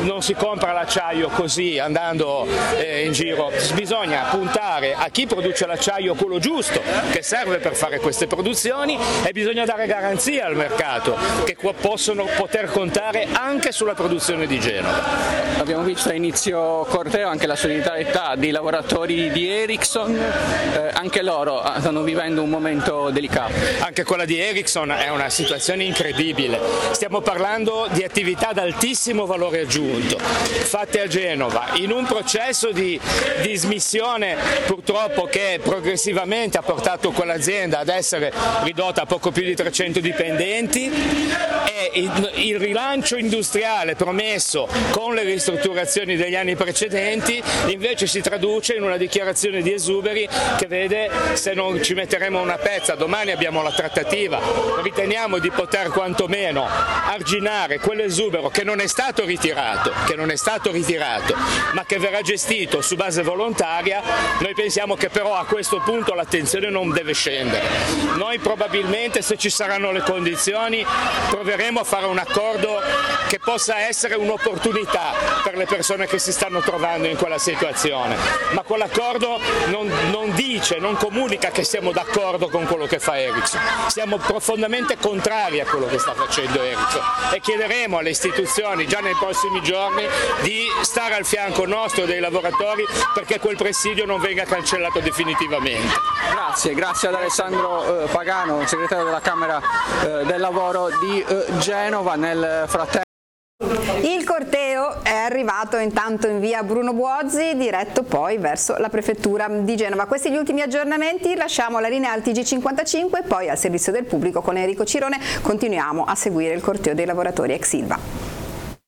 non si compra l'acciaio così andando in giro, bisogna puntare a chi produce l'acciaio quello giusto che serve per fare queste produzioni e bisogna dare garanzia al mercato che possono poter contare anche sulla produzione di Genova. Abbiamo visto a inizio corteo anche la solidarietà dei lavoratori di Ericsson, anche loro stanno vivendo un momento delicato. Anche quella di Ericsson è una situazione incredibile, stiamo parlando di attività ad altissimo valore aggiunto, fatte a Genova, in un processo di dismissione purtroppo che progressivamente ha portato quell'azienda ad essere ridotta a poco più di 300 dipendenti e il rilancio industriale promesso con le ristrutturazioni degli anni precedenti invece si traduce in una dichiarazione di esuberi che vede se non ci metteremo una pezza, domani abbiamo la trattativa, riteniamo di poter quantomeno arginare quell'esubero che non è stato ritirato, ma che verrà gestito su base volontaria. Noi pensiamo che però a questo punto l'attenzione non deve scendere. Noi probabilmente, se ci saranno le condizioni, proveremo a fare un accordo che possa essere un'opportunità per le persone che si stanno trovando in quella situazione, ma quell'accordo non comunica che siamo d'accordo con quello che fa Ericsson, siamo profondamente contrari a quello che sta facendo Ericsson e chiederemo alle istituzioni già nei prossimi giorni di stare al fianco nostro e dei lavoratori perché quel presidio non venga cancellato definitivamente. Grazie ad Alessandro Pagano, segretario della Camera del Lavoro di Genova. Nel frattempo il corteo è arrivato intanto in via Bruno Buozzi, diretto poi verso la prefettura di Genova. Questi gli ultimi aggiornamenti, lasciamo la linea al TG55 e poi al servizio del pubblico con Enrico Cirone continuiamo a seguire il corteo dei lavoratori ex Ilva.